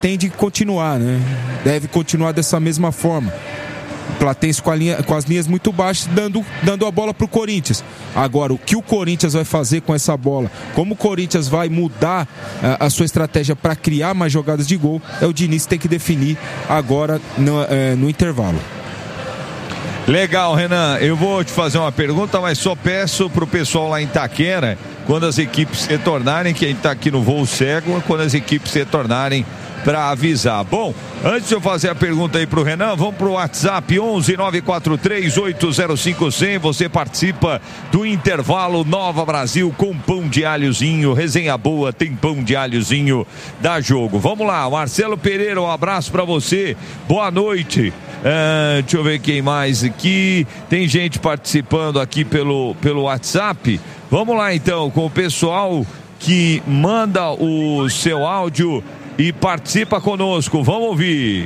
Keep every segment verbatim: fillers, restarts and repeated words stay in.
pretende continuar, né? Deve continuar dessa mesma forma. O Platense com, a linha, com as linhas muito baixas, dando, dando a bola para o Corinthians. Agora, o que o Corinthians vai fazer com essa bola, como o Corinthians vai mudar a, a sua estratégia para criar mais jogadas de gol, é o Diniz que tem que definir agora no, é, no intervalo. Legal, Renan, eu vou te fazer uma pergunta, mas só peço pro pessoal lá em Itaquera, quando as equipes retornarem, quem tá aqui no voo cego, quando as equipes retornarem, para avisar. Bom, antes de eu fazer a pergunta aí pro Renan, vamos pro WhatsApp onze nove quatro três oito zero cinco zero zero. Você participa do intervalo Nova Brasil com pão de alhozinho, resenha boa, tem pão de alhozinho, dá jogo. Vamos lá, Marcelo Pereira, um abraço para você, boa noite. Uh, deixa eu ver quem mais aqui. Tem gente participando aqui pelo, pelo WhatsApp. Vamos lá então com o pessoal que manda o seu áudio e participa conosco. Vamos ouvir.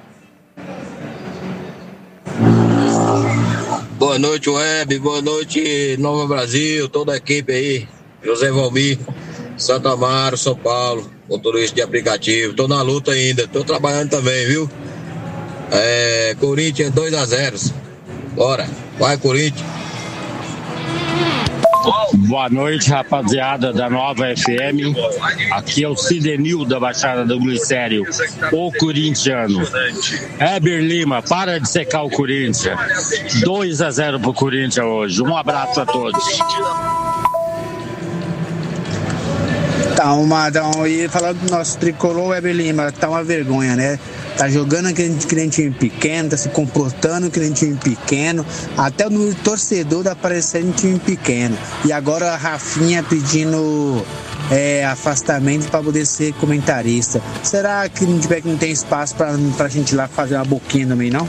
Boa noite, Web. Boa noite, Nova Brasil, toda a equipe aí. José Valmir, Santo Amaro, São Paulo, motorista de aplicativo. Tô na luta ainda, tô trabalhando também, viu? É, Corinthians dois a zero. Bora, vai Corinthians. Boa noite, rapaziada da Nova F M. Aqui é o Cidenil da Baixada do Glicério, o corintiano. Heber Lima, para de secar o Corinthians. dois a zero pro Corinthians hoje. Um abraço a todos. Tá uma, tá uma, e falando do nosso tricolor, Heber Lima, tá uma vergonha, né? Tá jogando que nem time pequeno, tá se comportando que nem time pequeno, até o torcedor tá parecendo time pequeno. E agora a Rafinha pedindo é, afastamento para poder ser comentarista. Será que não tiver que não tem espaço pra, pra gente ir lá fazer uma boquinha também, não?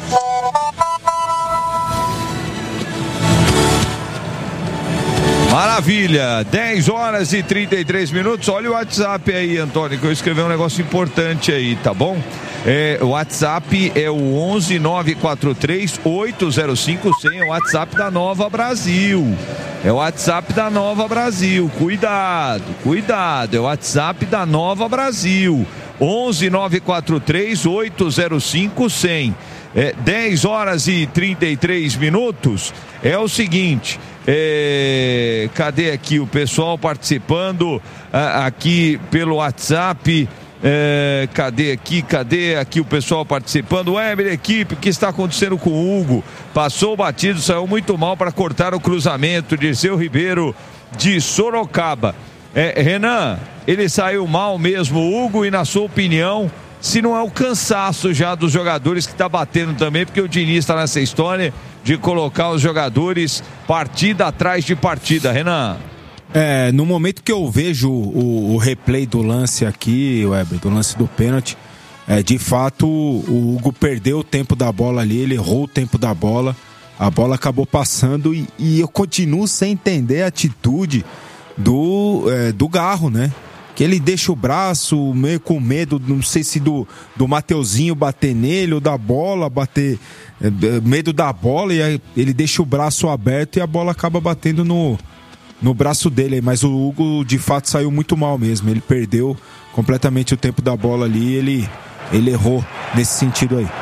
Maravilha, dez horas e trinta e três minutos. Olha o WhatsApp aí, Antônio, que eu escrevi um negócio importante aí, tá bom? É, o WhatsApp é o onze nove quatro três oito zero cinco zero zero, é o WhatsApp da Nova Brasil. É o WhatsApp da Nova Brasil. Cuidado, cuidado, é o WhatsApp da Nova Brasil. onze nove quatro três oito zero cinco zero zero. É, dez horas e trinta e três minutos. É o seguinte, é, cadê aqui o pessoal participando a, aqui pelo WhatsApp? É, cadê aqui, cadê aqui o pessoal participando? Weber, equipe, o que está acontecendo com o Hugo? Passou o batido, saiu muito mal para cortar o cruzamento. Dirceu Ribeiro de Sorocaba. É, Renan, ele saiu mal mesmo, Hugo, e na sua opinião, se não é o cansaço já dos jogadores que está batendo também, porque o Diniz está nessa história de colocar os jogadores partida atrás de partida, Renan? É, no momento que eu vejo o, o replay do lance aqui, Weber, do lance do pênalti, é, de fato o Hugo perdeu o tempo da bola ali, ele errou o tempo da bola, a bola acabou passando e, e eu continuo sem entender a atitude do, é, do Garro, né? Que ele deixa o braço meio com medo, não sei se do, do Mateuzinho bater nele ou da bola bater, é, medo da bola, e aí ele deixa o braço aberto e a bola acaba batendo no, no braço dele. Mas o Hugo de fato saiu muito mal mesmo, ele perdeu completamente o tempo da bola ali, ele, ele errou nesse sentido aí.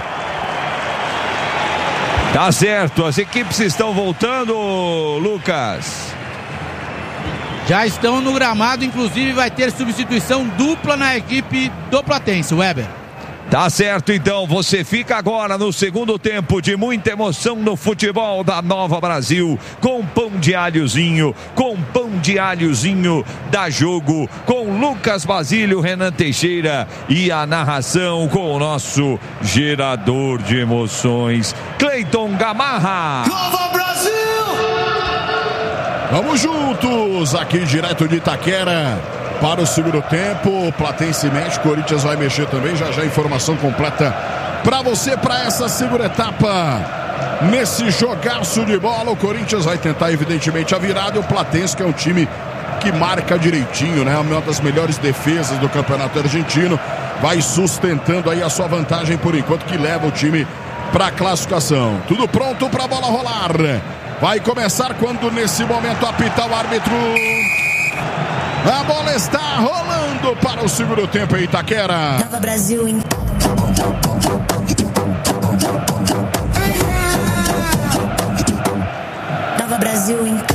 Tá certo, as equipes estão voltando, Lucas. Já estão no gramado, inclusive vai ter substituição dupla na equipe do Platense, Weber. Tá certo, então, você fica agora no segundo tempo de muita emoção no futebol da Nova Brasil, com pão de alhozinho, com pão de alhozinho da jogo, com Lucas Basílio, Renan Teixeira e a narração com o nosso gerador de emoções, Cleiton Gamarra. Nova Brasil! Vamos juntos, aqui direto de Itaquera, para o segundo tempo. Platense mexe, Corinthians vai mexer também. Já já informação completa para você para essa segunda etapa. Nesse jogaço de bola, o Corinthians vai tentar evidentemente a virada. E o Platense, que é um time que marca direitinho, né? Uma das melhores defesas do campeonato argentino, vai sustentando aí a sua vantagem por enquanto, que leva o time para a classificação. Tudo pronto para a bola rolar. Vai começar quando nesse momento apita o árbitro. A bola está rolando. Indo para o segundo tempo em Itaquera. Nova Brasil em... Nova Brasil em...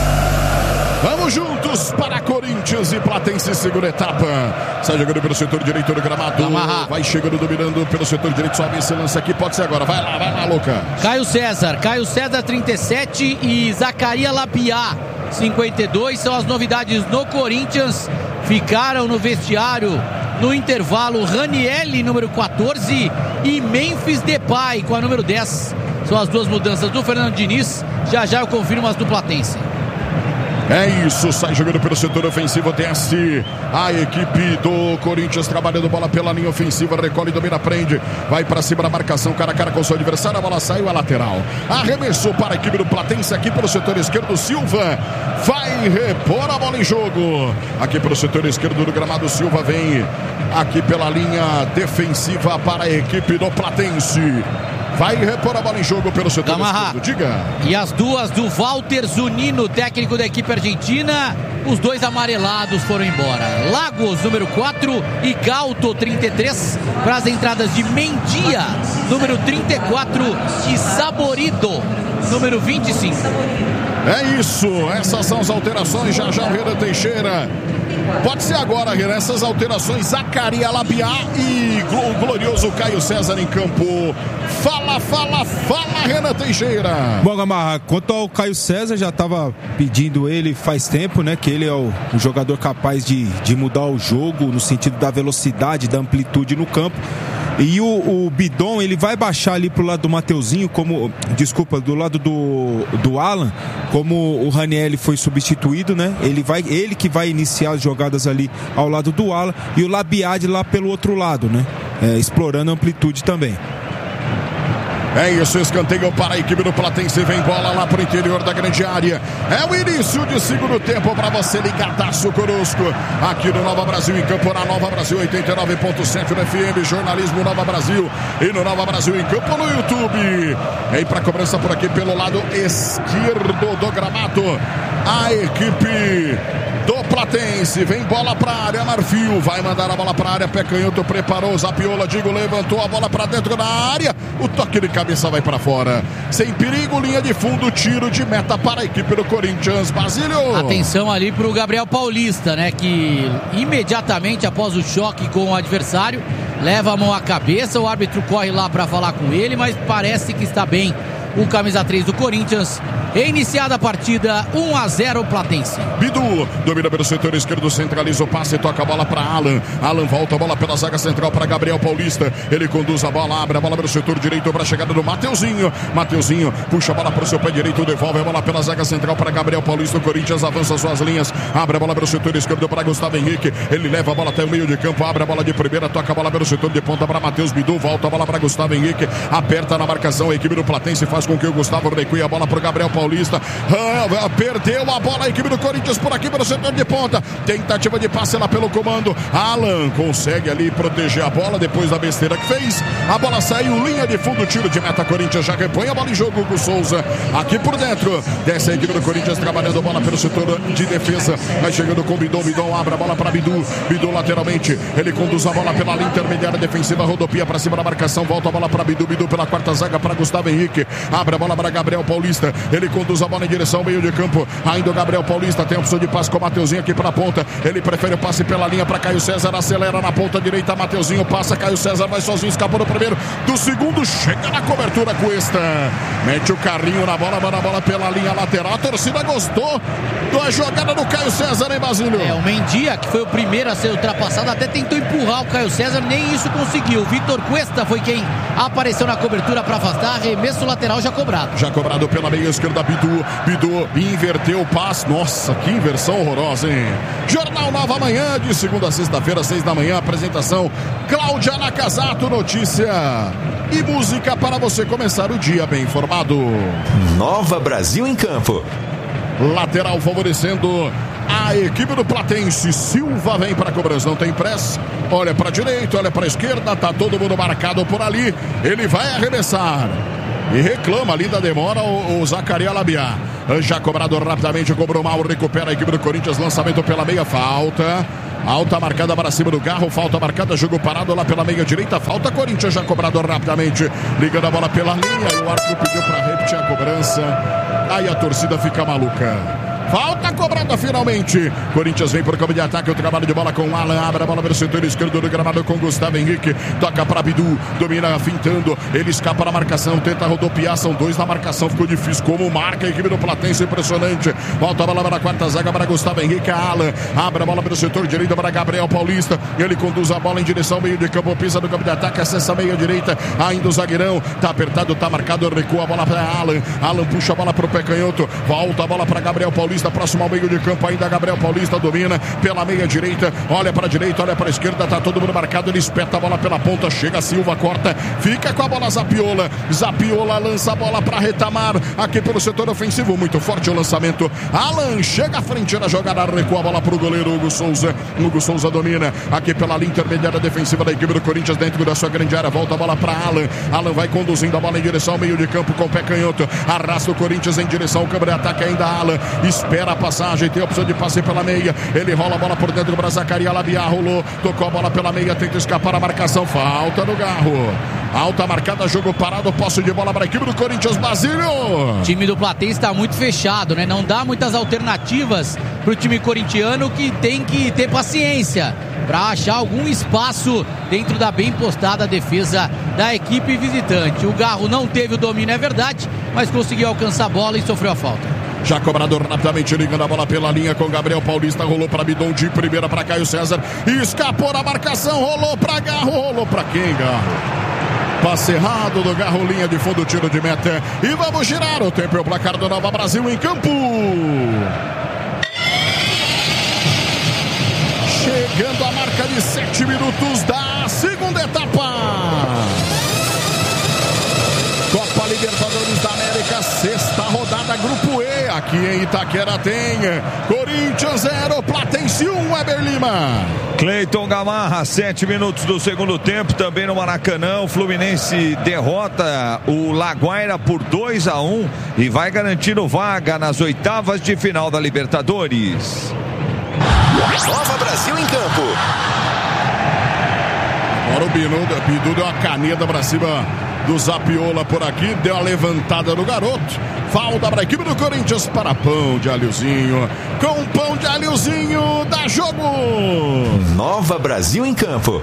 Vamos juntos para Corinthians e Platense, segunda etapa. Sai jogando pelo setor direito do gramado. Amarra. Vai chegando, dominando pelo setor direito. Sobe esse lance aqui, pode ser agora. Vai lá, vai lá, Luca. Caio César, Caio César trinta e sete e Zacaria Labiá cinquenta e dois são as novidades no Corinthians. Ficaram no vestiário no intervalo Ranielli, número quatorze, e Memphis Depay com a número dez. São as duas mudanças do Fernando Diniz. Já já eu confirmo as do Platense. É isso, sai jogando pelo setor ofensivo, desce a equipe do Corinthians, trabalhando bola pela linha ofensiva, recolhe, domina, prende, vai para cima da marcação, cara a cara com o seu adversário, a bola saiu, a lateral. Arremessou para a equipe do Platense, aqui pelo setor esquerdo, Silva vai repor a bola em jogo. Aqui pelo setor esquerdo do gramado, Silva vem aqui pela linha defensiva para a equipe do Platense. Vai repor a bola em jogo pelo setor Gamarra. esquerdo. Diga. E as duas do Walter Zunino, técnico da equipe argentina. Os dois amarelados foram embora. Lagos, número quatro, e Galto, trinta e três. Para as entradas de Mendia, número trinta e quatro, e Saborido, número vinte e cinco. É isso, essas são as alterações. Já já o Renan Teixeira. Pode ser agora, Renan, essas alterações. Zacaria Labiá e o glorioso Caio César em campo. Fala, fala, fala, Renan Teixeira. Bom, Gamarra, quanto ao Caio César, já estava pedindo ele faz tempo, né? Que ele é o, o jogador capaz de, de mudar o jogo no sentido da velocidade, da amplitude no campo. E o, o Bidon, ele vai baixar ali pro lado do Mateuzinho, como, desculpa, do lado do, do Alan, como o Ranielli foi substituído, né? Ele, vai, ele que vai iniciar as jogadas ali ao lado do Alan e o Labiad lá pelo outro lado, né? É, explorando a amplitude também. É isso, escanteio para a equipe do Platense, vem bola lá para o interior da grande área. É o início de segundo tempo para você ligadaço conosco aqui no Nova Brasil em campo, na Nova Brasil oitenta e nove ponto sete no F M, jornalismo Nova Brasil e no Nova Brasil em campo no YouTube. Vem para cobrança por aqui pelo lado esquerdo do gramado a equipe do Platense, vem bola para a área, Marfil vai mandar a bola para a área, pé canhoto, preparou, Zapiola, Digo, levantou a bola para dentro da área, o toque de cabeça vai para fora, sem perigo, linha de fundo, tiro de meta para a equipe do Corinthians. Basílio. Atenção ali para o Gabriel Paulista, né, que imediatamente após o choque com o adversário, leva a mão à cabeça, o árbitro corre lá para falar com ele, mas parece que está bem o camisa três do Corinthians. Reiniciada a partida, um a zero Platense. Bidu domina pelo setor esquerdo, centraliza o passe, toca a bola para Alan. Alan volta a bola pela zaga central para Gabriel Paulista. Ele conduz a bola, abre a bola pelo setor direito para a chegada do Mateuzinho. Mateuzinho puxa a bola para o seu pé direito, devolve a bola pela zaga central para Gabriel Paulista. O Corinthians avança suas linhas, abre a bola pelo setor esquerdo para Gustavo Henrique. Ele leva a bola até o meio de campo, abre a bola de primeira, toca a bola pelo setor de ponta para Matheus Bidu. Volta a bola para Gustavo Henrique, aperta na marcação. A equipe do Platense faz com que o Gustavo recue a bola para o Gabriel Paulista. Ah, perdeu a bola a equipe do Corinthians por aqui pelo setor de ponta. Tentativa de passe lá pelo comando. Alan consegue ali proteger a bola depois da besteira que fez. A bola saiu, linha de fundo, tiro de meta. Corinthians já repõe a bola em jogo com o Souza. Aqui por dentro, desce a equipe do Corinthians trabalhando a bola pelo setor de defesa. Vai chegando com o Bidon. Bidon abre a bola para Bidu. Bidu lateralmente. Ele conduz a bola pela linha intermediária defensiva. Rodopia para cima da marcação. Volta a bola para Bidu. Bidu pela quarta zaga para Gustavo Henrique. Abre a bola para Gabriel Paulista. Ele conduz a bola em direção ao meio de campo. Ainda o Gabriel Paulista tem a opção de passe com o Mateuzinho aqui para a ponta. Ele prefere o passe pela linha para Caio César. Acelera na ponta direita. Mateuzinho passa. Caio César vai sozinho. Escapou do primeiro. Do segundo. Chega na cobertura com esta. Mete o carrinho na bola. Manda a bola pela linha lateral. A torcida gostou da jogada do Caio César, hein, Basílio? É, o Mendia, que foi o primeiro a ser ultrapassado, até tentou empurrar o Caio César. Nem isso conseguiu. O Vitor Cuesta foi quem apareceu na cobertura para afastar. Arremesso lateral já cobrado. Já cobrado pela meia esquerda. Bidu. Bidu inverteu o passe. Nossa, que inversão horrorosa, hein? Jornal Nova Manhã, de segunda a sexta-feira, seis da manhã. Apresentação Cláudia Nakazato, notícia e música para você começar o dia bem informado. Nova Brasil em campo. Lateral favorecendo a equipe do Platense. Silva vem para a cobrança, não tem pressa. Olha para a direita, olha para a esquerda. Tá todo mundo marcado por ali. Ele vai arremessar. E reclama ali da demora o, o Zacaria Labiá. Já cobrado rapidamente, cobrou mal, recupera a equipe do Corinthians. Lançamento pela meia, falta. Alta marcada para cima do Garro, falta marcada, jogo parado lá pela meia direita, falta Corinthians já cobrado rapidamente, ligando a bola pela linha e o árbitro pediu para repetir a cobrança, aí a torcida fica maluca. Falta cobrada finalmente. Corinthians vem por campo de ataque. O trabalho de bola com o Alan. Abre a bola pelo setor esquerdo do gramado com Gustavo Henrique. Toca para Bidu. Domina fintando. Ele escapa na marcação. Tenta rodopiar. São dois na marcação. Ficou difícil. Como marca a equipe do Platense. Impressionante. Volta a bola para a quarta zaga para Gustavo Henrique. Alan. Abre a bola pelo setor direito para Gabriel Paulista. Ele conduz a bola em direção ao meio de campo. Pisa no campo de ataque. Acessa a meia direita. Ainda o zagueirão. Tá apertado. Tá marcado. Recua a bola para Alan. Alan puxa a bola para o pé canhoto. Volta a bola para Gabriel Paulista. Próximo ao meio de campo ainda Gabriel Paulista domina pela meia direita, olha para a direita, olha para a esquerda, tá todo mundo marcado, ele espeta a bola pela ponta, chega Silva, corta, fica com a bola Zapiola, Zapiola lança a bola para Retamar, aqui pelo setor ofensivo, muito forte o lançamento, Alan chega à frente na jogada, recua a bola para o goleiro Hugo Souza, Hugo Souza domina, aqui pela linha intermediária defensiva da equipe do Corinthians, dentro da sua grande área, volta a bola para Alan, Alan vai conduzindo a bola em direção ao meio de campo com o pé canhoto, arrasta o Corinthians em direção ao campo de ataque, ainda Alan, espera a passagem, tem a opção de passe pela meia, ele rola a bola por dentro para Zacaria Labiá, rolou, tocou a bola pela meia, tenta escapar a marcação, falta no Garro, alta marcada, jogo parado, posse de bola para a equipe do Corinthians, Basílio. O time do Platense está muito fechado, né? Não dá muitas alternativas para o time corintiano, que tem que ter paciência para achar algum espaço dentro da bem postada defesa da equipe visitante. O Garro não teve o domínio, é verdade, mas conseguiu alcançar a bola e sofreu a falta. Já cobrador rapidamente ligando a bola pela linha com Gabriel Paulista, rolou para Bidon de primeira para Caio César, escapou da marcação, rolou para Garro, rolou para quem, Garro? Passe errado do Garro, linha de fundo, tiro de meta, e vamos girar o tempo e o placar do Nova Brasil em campo. Chegando a marca de sete minutos da segunda etapa. Copa Libertadores da América, sexta rodada, Grupo E, aqui em Itaquera tem Corinthians zero, Platense um, Weber Lima. Cleiton Gamarra, sete minutos do segundo tempo, também no Maracanã, o Fluminense derrota o Laguaira por dois a um e vai garantindo vaga nas oitavas de final da Libertadores. Nova Brasil em campo. Agora o Bidu, Bidu deu a caneta pra cima do Zapiola por aqui, deu a levantada no garoto, falta para a equipe do Corinthians para pão de alhozinho, com pão de alhozinho, dá jogo. Nova Brasil em campo.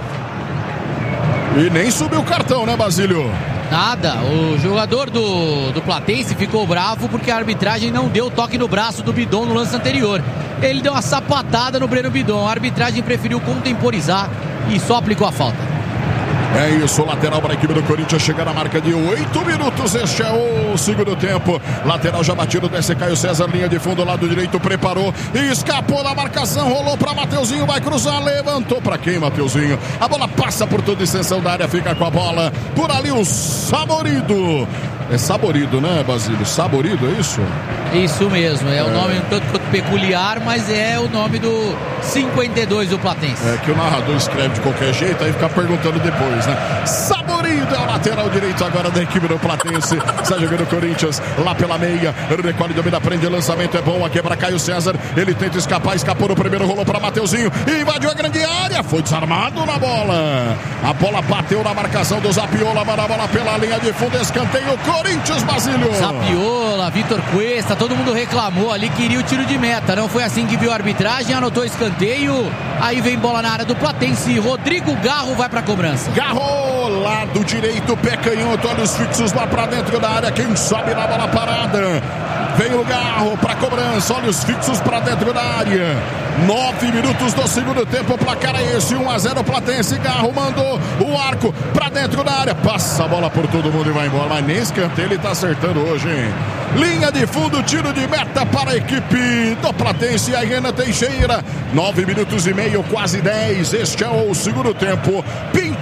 E nem subiu o cartão, né, Basílio? Nada, o jogador do, do Platense ficou bravo porque a arbitragem não deu toque no braço do Bidon no lance anterior. Ele deu uma sapatada no Breno Bidon, a arbitragem preferiu contemporizar e só aplicou a falta. É isso, lateral para a equipe do Corinthians, chega na marca de oito minutos, este é o segundo tempo, lateral já batido, desce Caio César, linha de fundo, lado direito, preparou, escapou da marcação, rolou para Mateuzinho, vai cruzar, levantou para quem, Mateuzinho? A bola passa por toda a extensão da área, fica com a bola, por ali o Saborido. É Saborido, né, Basílio? Saborido, é isso? Isso mesmo, é, é. o nome um tanto quanto peculiar, mas é o nome do cinquenta e dois do Platense. É que o narrador escreve de qualquer jeito, aí fica perguntando depois, né? Saborido é o lateral direito agora da equipe do Platense, está jogando o Corinthians lá pela meia, recolhe, domina, prende, lançamento é bom, aqui é para Caio César, ele tenta escapar, escapou no primeiro, rolou para Mateuzinho, invadiu a grande área, foi desarmado na bola, a bola bateu na marcação do Zapiola, manda a bola pela linha de fundo, escanteio, Corinthians, Basílio. Zapiola, Vitor Cuesta, todo mundo reclamou ali, queria o tiro de meta, não foi assim que viu a arbitragem, anotou escanteio, aí vem bola na área do Platense, Rodrigo Garro vai pra cobrança. Garro, lado direito, pé canhoto, olhos fixos lá pra dentro da área, quem sobe na bola parada, vem o Garro pra cobrança, olhos fixos pra dentro da área, nove minutos do segundo tempo, o placar é esse, um a zero Platense, Garro mandou o arco pra dentro da área, passa a bola por todo mundo e vai embora, mas nem escanteio ele tá acertando hoje, hein? Linha de fundo, tiro de meta para a equipe do Platense, a Renan Teixeira, nove minutos e meio, quase dez, este é o segundo tempo, Pinto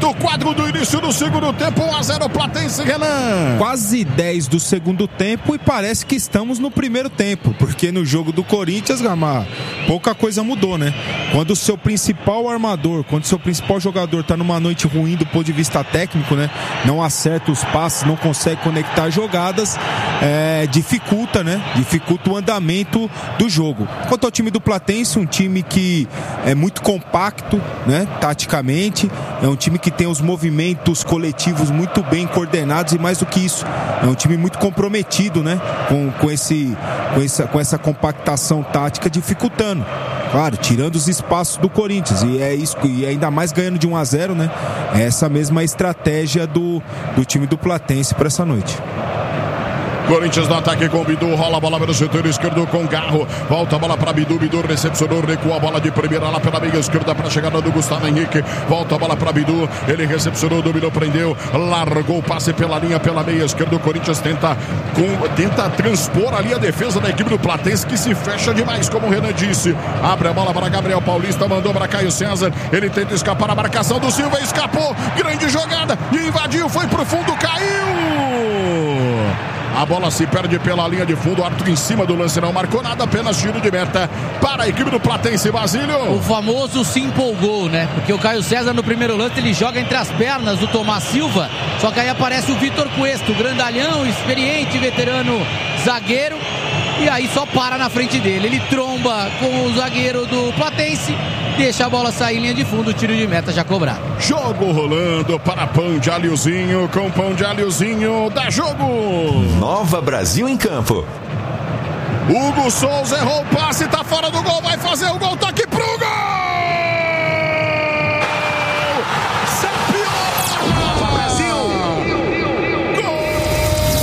do quadro do início do segundo tempo. um a zero Platense, Renan. Quase dez do segundo tempo e parece que estamos no primeiro tempo, porque no jogo do Corinthians, Gamar, pouca coisa mudou, né? Quando o seu principal armador, quando o seu principal jogador tá numa noite ruim do ponto de vista técnico, né? Não acerta os passes, não consegue conectar jogadas, é, dificulta, né? Dificulta o andamento do jogo. Quanto ao time do Platense, um time que é muito compacto, né? Taticamente, é um time que tem os movimentos coletivos muito bem coordenados e mais do que isso, é um time muito comprometido, né? Com, com, esse, com, essa, com essa compactação tática, dificultando, claro, tirando os espaços do Corinthians, e é isso, e ainda mais ganhando de um a zero, né? É essa mesma estratégia do, do time do Platense para essa noite. Corinthians no ataque com o Bidu, rola a bola pelo setor esquerdo com Garro, volta a bola para Bidu, Bidu recepcionou, recua a bola de primeira lá pela meia esquerda para a chegada do Gustavo Henrique, volta a bola para Bidu, ele recepcionou, dominou, prendeu, largou o passe pela linha, pela meia esquerda. O Corinthians tenta, com, tenta transpor ali a defesa da equipe do Platense, que se fecha demais, como o Renan disse. Abre a bola para Gabriel Paulista, mandou para Caio César, ele tenta escapar, a marcação do Silva, escapou, grande jogada, invadiu, foi pro fundo, caiu! A bola se perde pela linha de fundo, o árbitro em cima do lance não marcou nada, apenas tiro de meta para a equipe do Platense. Basílio. O famoso se empolgou, né? Porque o Caio César no primeiro lance ele joga entre as pernas do Tomás Silva, só que aí aparece o Vitor Cuesto, grandalhão, experiente, veterano zagueiro, e aí só para na frente dele. Ele tromba com o zagueiro do Platense, deixa a bola sair em linha de fundo, o tiro de meta já cobrado. Jogo rolando para Pão de Alhozinho, com Pão de Alhozinho, dá jogo! Nova Brasil em campo. Hugo Souza errou o passe, tá fora do gol, vai fazer o gol, toque